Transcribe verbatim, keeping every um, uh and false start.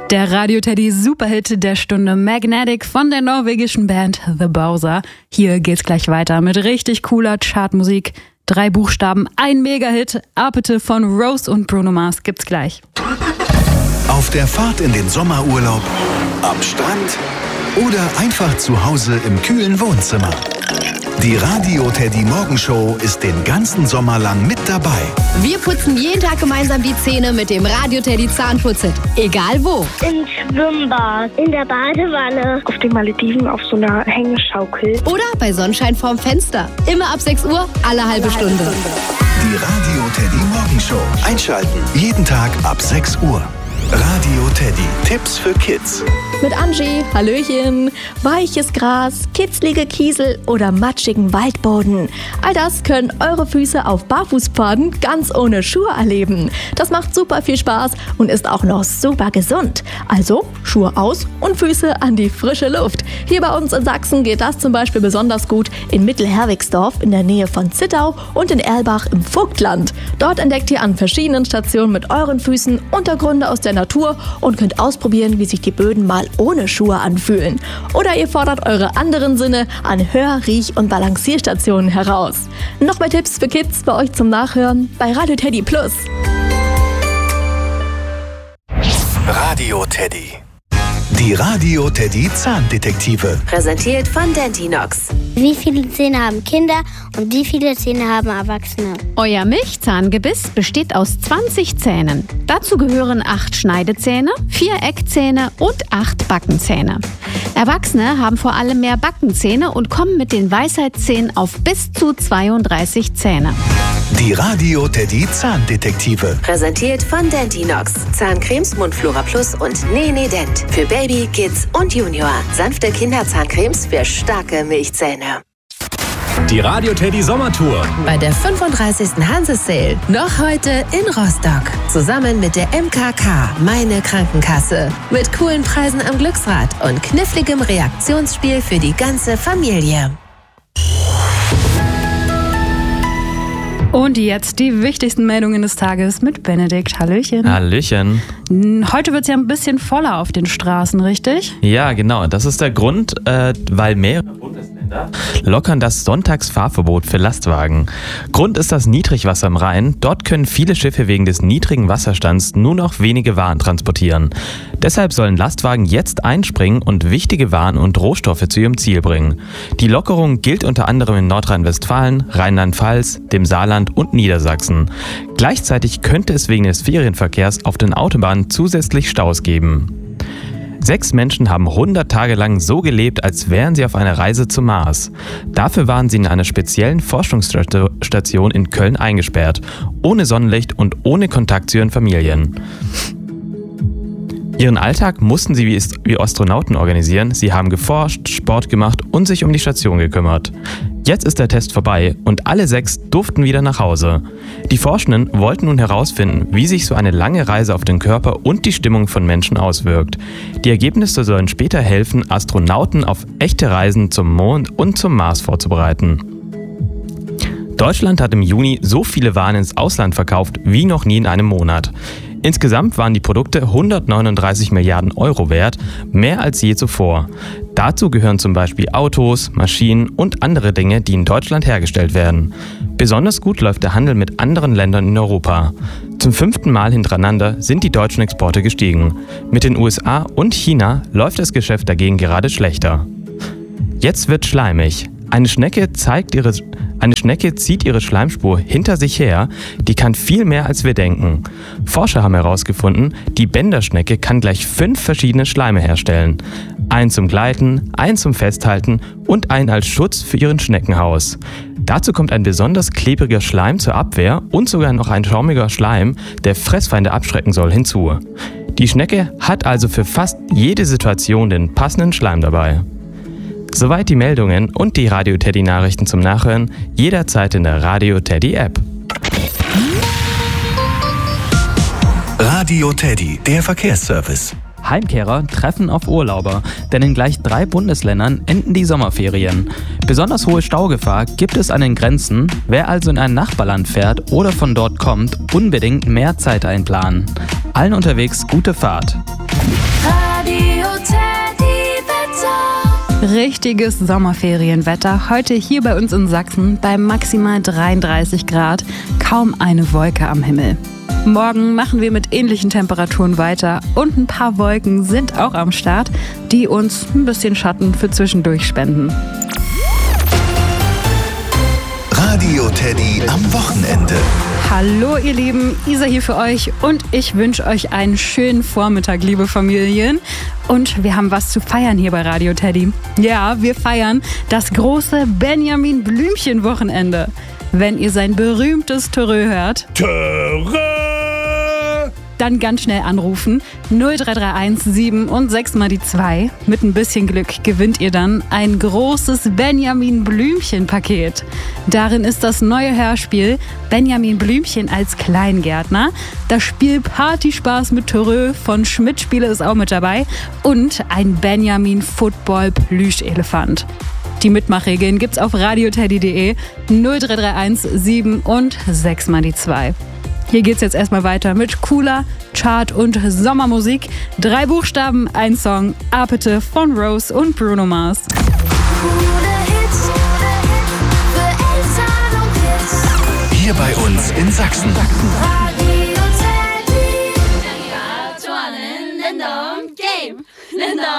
Der Radio Teddy Superhit der Stunde Magnetic von der norwegischen Band The Bowser. Hier geht's gleich weiter mit richtig cooler Chartmusik. Drei Buchstaben, ein Megahit. Apete von Rose und Bruno Mars gibt's gleich. Auf der Fahrt in den Sommerurlaub, am Strand oder einfach zu Hause im kühlen Wohnzimmer. Die Radio Teddy Morgenshow ist den ganzen Sommer lang mit dabei. Wir putzen jeden Tag gemeinsam die Zähne mit dem Radio Teddy Zahnputzit. Egal wo. Im Schwimmbad, in der Badewanne, auf den Malediven auf so einer Hängeschaukel. Oder bei Sonnenschein vorm Fenster. Immer ab sechs Uhr, alle halbe Stunde. Die Radio Teddy Morgenshow. Einschalten. Jeden Tag ab sechs Uhr. Radio Teddy. Tipps für Kids. Mit Angie, Hallöchen. Weiches Gras, kitzlige Kiesel oder matschigen Waldboden. All das können eure Füße auf Barfußpfaden ganz ohne Schuhe erleben. Das macht super viel Spaß und ist auch noch super gesund. Also Schuhe aus und Füße an die frische Luft. Hier bei uns in Sachsen geht das zum Beispiel besonders gut in Mittelherwigsdorf in der Nähe von Zittau und in Erlbach im Vogtland. Dort entdeckt ihr an verschiedenen Stationen mit euren Füßen Untergründe aus der Natur und könnt ausprobieren, wie sich die Böden mal ohne Schuhe anfühlen. Oder ihr fordert eure anderen Sinne an Hör-, Riech- und Balancierstationen heraus. Noch mehr Tipps für Kids bei euch zum Nachhören bei Radio Teddy Plus. Radio Teddy. Die Radio Teddy Zahndetektive. Präsentiert von Dentinox. Wie viele Zähne haben Kinder und wie viele Zähne haben Erwachsene? Euer Milchzahngebiss besteht aus zwanzig Zähnen. Dazu gehören acht Schneidezähne, vier Eckzähne und acht Backenzähne. Erwachsene haben vor allem mehr Backenzähne und kommen mit den Weisheitszähnen auf bis zu zweiunddreißig Zähne. Die Radio Teddy Zahndetektive. Präsentiert von Dentinox. Zahncremes Mundflora Plus und Nene Dent. Für Baby, Kids und Junior. Sanfte Kinderzahncremes für starke Milchzähne. Die Radio Teddy Sommertour. Bei der fünfunddreißigsten Hanse-Sale. Noch heute in Rostock. Zusammen mit der M K K, meine Krankenkasse. Mit coolen Preisen am Glücksrad und kniffligem Reaktionsspiel für die ganze Familie. Und jetzt die wichtigsten Meldungen des Tages mit Benedikt. Hallöchen. Hallöchen. Heute wird es ja ein bisschen voller auf den Straßen, richtig? Ja, genau. Das ist der Grund, äh, weil mehrere Bundesländer lockern das Sonntagsfahrverbot für Lastwagen. Grund ist das Niedrigwasser im Rhein. Dort können viele Schiffe wegen des niedrigen Wasserstands nur noch wenige Waren transportieren. Deshalb sollen Lastwagen jetzt einspringen und wichtige Waren und Rohstoffe zu ihrem Ziel bringen. Die Lockerung gilt unter anderem in Nordrhein-Westfalen, Rheinland-Pfalz, dem Saarland und Niedersachsen. Gleichzeitig könnte es wegen des Ferienverkehrs auf den Autobahnen zusätzlich Staus geben. Sechs Menschen haben hundert Tage lang so gelebt, als wären sie auf einer Reise zum Mars. Dafür waren sie in einer speziellen Forschungsstation in Köln eingesperrt, ohne Sonnenlicht und ohne Kontakt zu ihren Familien. Ihren Alltag mussten sie wie Astronauten organisieren. Sie haben geforscht, Sport gemacht und sich um die Station gekümmert. Jetzt ist der Test vorbei und alle sechs durften wieder nach Hause. Die Forschenden wollten nun herausfinden, wie sich so eine lange Reise auf den Körper und die Stimmung von Menschen auswirkt. Die Ergebnisse sollen später helfen, Astronauten auf echte Reisen zum Mond und zum Mars vorzubereiten. Deutschland hat im Juni so viele Waren ins Ausland verkauft wie noch nie in einem Monat. Insgesamt waren die Produkte hundertneununddreißig Milliarden Euro wert, mehr als je zuvor. Dazu gehören zum Beispiel Autos, Maschinen und andere Dinge, die in Deutschland hergestellt werden. Besonders gut läuft der Handel mit anderen Ländern in Europa. Zum fünften Mal hintereinander sind die deutschen Exporte gestiegen. Mit den U S A und China läuft das Geschäft dagegen gerade schlechter. Jetzt wird schleimig. Eine Schnecke zeigt ihre, eine Schnecke zieht ihre Schleimspur hinter sich her, die kann viel mehr als wir denken. Forscher haben herausgefunden, die Bänderschnecke kann gleich fünf verschiedene Schleime herstellen. Einen zum Gleiten, einen zum Festhalten und einen als Schutz für ihren Schneckenhaus. Dazu kommt ein besonders klebriger Schleim zur Abwehr und sogar noch ein schaumiger Schleim, der Fressfeinde abschrecken soll, hinzu. Die Schnecke hat also für fast jede Situation den passenden Schleim dabei. Soweit die Meldungen und die Radio Teddy Nachrichten zum Nachhören, jederzeit in der Radio Teddy App. Radio Teddy, der Verkehrsservice. Heimkehrer treffen auf Urlauber, denn in gleich drei Bundesländern enden die Sommerferien. Besonders hohe Staugefahr gibt es an den Grenzen. Wer also in ein Nachbarland fährt oder von dort kommt, unbedingt mehr Zeit einplanen. Allen unterwegs gute Fahrt. Richtiges Sommerferienwetter heute hier bei uns in Sachsen bei maximal dreiunddreißig Grad, kaum eine Wolke am Himmel. Morgen machen wir mit ähnlichen Temperaturen weiter und ein paar Wolken sind auch am Start, die uns ein bisschen Schatten für zwischendurch spenden. Radio Teddy am Wochenende. Hallo ihr Lieben, Isa hier für euch und ich wünsche euch einen schönen Vormittag, liebe Familien. Und wir haben was zu feiern hier bei Radio Teddy. Ja, wir feiern das große Benjamin Blümchen-Wochenende. Wenn ihr sein berühmtes Törö hört, Törö! Dann ganz schnell anrufen. null drei drei eins sieben und sechs mal die zwei. Mit ein bisschen Glück gewinnt ihr dann ein großes Benjamin Blümchen-Paket. Darin ist das neue Hörspiel Benjamin Blümchen als Kleingärtner. Das Spiel Partyspaß mit Törö von Schmidt-Spiele ist auch mit dabei. Und ein Benjamin Football Plüschelefant. Die Mitmachregeln gibt's auf radioteddy punkt de null drei drei eins sieben und sechs mal die zwei. Hier geht's jetzt erstmal weiter mit cooler Chart- und Sommermusik. Drei Buchstaben, ein Song, Apete von Rose und Bruno Mars. Hier bei uns in Sachsen.